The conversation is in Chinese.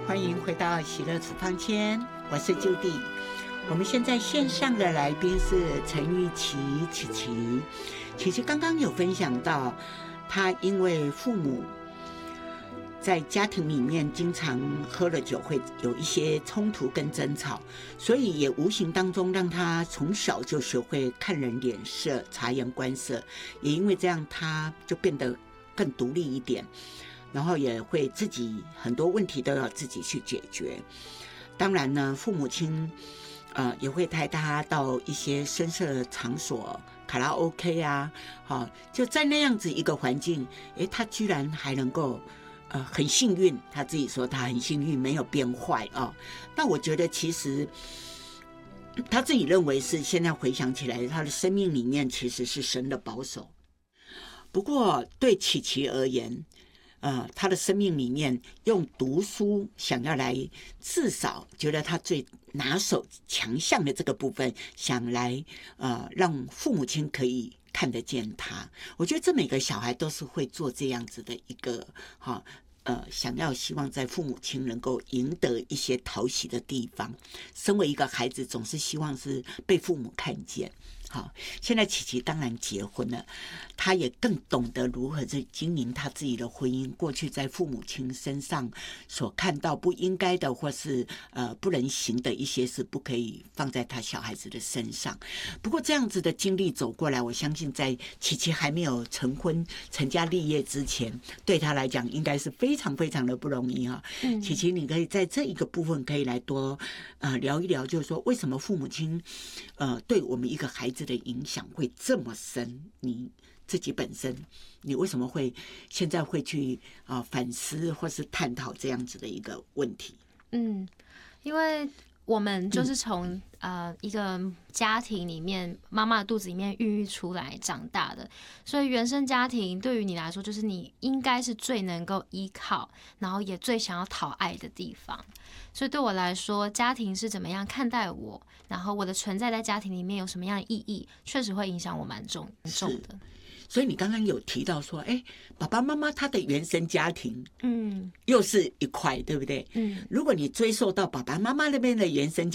欢迎回到喜乐处方间，我是 Judy。我们现在线上的来宾是陈玉琪琪琪刚刚有分享到，她因为父母在家庭里面经常喝了酒，会有一些冲突跟争吵，所以也无形当中让他从小就学会看人脸色、察言观色，也因为这样，他就变得更独立一点，然后也会自己很多问题都要自己去解决。当然呢，父母亲也会带他到一些声色场所，卡拉 OK 啊，就在那样子一个环境，他居然还能够很幸运，他自己说他很幸运，没有变坏啊。那我觉得其实他自己认为是，现在回想起来，他的生命里面其实是神的保守。不过对琪琪而言，他的生命里面用读书想要来，至少觉得他最拿手强项的这个部分，想来让父母亲可以看得见他。我觉得这每个小孩都是会做这样子的一个想要希望在父母亲能够赢得一些讨喜的地方。身为一个孩子，总是希望是被父母看见。好，现在琪琪当然结婚了，她也更懂得如何去经营她自己的婚姻。过去在父母亲身上所看到不应该的，或是不能行的一些事，不可以放在她小孩子的身上。不过这样子的经历走过来，我相信在琪琪还没有成婚、成家立业之前，对她来讲应该是非常非常的不容易哈。琪琪，你可以在这一个部分可以来多聊一聊，就是说为什么父母亲对我们一个孩子的影响会这么深？你自己本身，你为什么会现在会去反思或是探讨这样子的一个问题？ 因为我们就是从一个家庭里面，妈妈的肚子里面孕育出来长大的，所以原生家庭对于你来说，就是你应该是最能够依靠，然后也最想要讨爱的地方。所以对我来说，家庭是怎么样看待我，然后我的存在在家庭里面有什么样的意义，确实会影响我蛮重的。 所以你刚刚有提到说，爸爸妈妈他的原生家庭，又是一块，对不对？如果你追溯到爸爸妈妈那边的原生